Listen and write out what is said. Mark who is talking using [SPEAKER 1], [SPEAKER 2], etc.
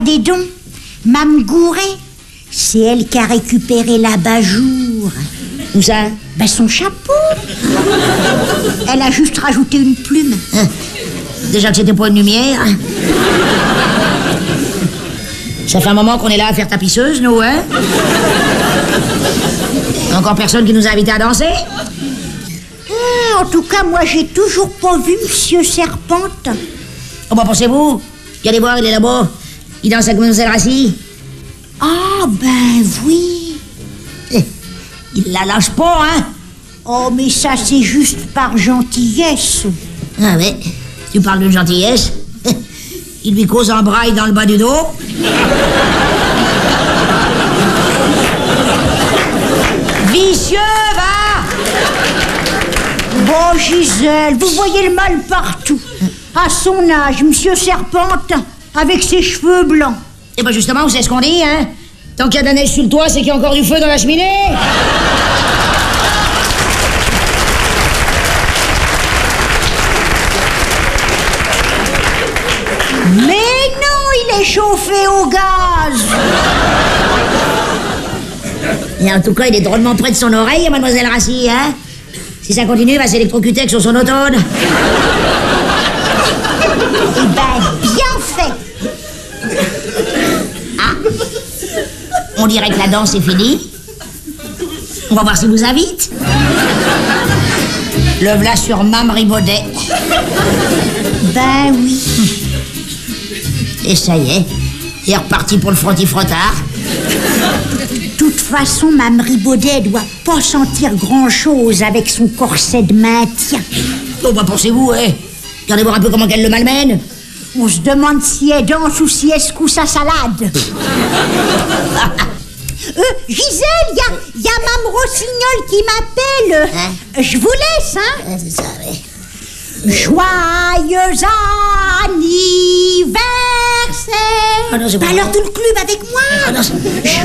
[SPEAKER 1] Dis donc, Mame Gouret, c'est elle qui a récupéré l'abat-jour.
[SPEAKER 2] Où ça?
[SPEAKER 1] Ben son chapeau. Elle a juste rajouté une plume.
[SPEAKER 2] Déjà que c'était pas une lumière. Ça fait un moment qu'on est là à faire tapisseuse, nous, hein? Encore personne qui nous a invités à danser?
[SPEAKER 1] En tout cas, moi, j'ai toujours pas vu Monsieur Serpente.
[SPEAKER 2] Oh, bah, pensez-vous? Regardez voir, il est là-bas. Il danse avec Mademoiselle Rassi.
[SPEAKER 1] Ah, ben oui.
[SPEAKER 2] Il la lâche pas, hein?
[SPEAKER 1] Oh, mais ça, c'est juste par gentillesse.
[SPEAKER 2] Ah, ouais. Tu parles d'une gentillesse? Il lui cause un braille dans le bas du dos. Vicieux, va!
[SPEAKER 1] Bon, Gisèle, vous voyez le mal partout. À son âge, Monsieur Serpente, avec ses cheveux blancs.
[SPEAKER 2] Et ben justement, c'est ce qu'on dit, hein? Tant qu'il y a de la neige sur le toit, c'est qu'il y a encore du feu dans la cheminée.
[SPEAKER 1] Mais non, il est chauffé au gaz.
[SPEAKER 2] Et en tout cas, il est drôlement près de son oreille, Mademoiselle Rassi, hein? Si ça continue, il va s'électrocuter sur son automne.
[SPEAKER 1] Eh ben, bien fait.
[SPEAKER 2] Ah, on dirait que la danse est finie. On va voir s'il nous invite. Le v'là sur Mame Ribaudet.
[SPEAKER 1] Ben oui.
[SPEAKER 2] Et ça y est, il est reparti pour le frotti-frottard.
[SPEAKER 1] De toute façon, Mame Ribaudet doit pas sentir grand-chose avec son corset de maintien.
[SPEAKER 2] Oh, bah pensez-vous, hein? Regardez voir un peu comment qu'elle le malmène.
[SPEAKER 1] On se demande si elle danse ou si elle secoue sa salade. Gisèle, il y a Mame Rossignol qui m'appelle.
[SPEAKER 2] Hein?
[SPEAKER 1] Je vous laisse, hein?
[SPEAKER 2] Ouais, c'est ça, oui.
[SPEAKER 1] Joyeux anniversaire.
[SPEAKER 2] Ah non, c'est pas
[SPEAKER 1] Alors tout le club avec moi.
[SPEAKER 2] Ah non,